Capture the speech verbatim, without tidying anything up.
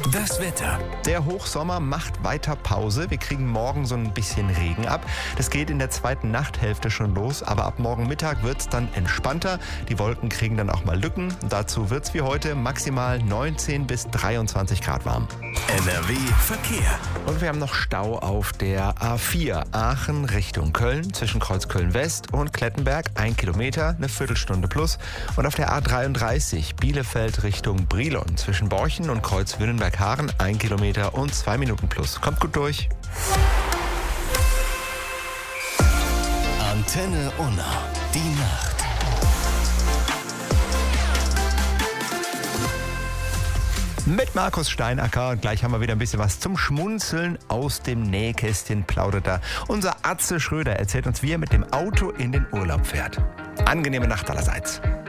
Das Wetter. Der Hochsommer macht weiter Pause. Wir kriegen morgen so ein bisschen Regen ab. Das geht in der zweiten Nachthälfte schon los, aber ab morgen Mittag wird es dann entspannter. Die Wolken kriegen dann auch mal Lücken. Dazu wird es wie heute maximal neunzehn bis dreiundzwanzig Grad warm. N R W Verkehr. Und wir haben noch Stau auf der A vier Aachen Richtung Köln zwischen Kreuzköln West und Klettenberg. Ein Kilometer, eine Viertelstunde plus. Und auf der A dreiunddreißig Bielefeld Richtung Brilon zwischen Borchen und Kreuz-Wünnenberg-Haaren. Ein Kilometer und zwei Minuten plus. Kommt gut durch. Antenne Unna. Die Nacht. Mit Markus Steinacker. Und gleich haben wir wieder ein bisschen was zum Schmunzeln aus dem Nähkästchen plaudert da. Unser Atze Schröder erzählt uns, wie er mit dem Auto in den Urlaub fährt. Angenehme Nacht allerseits.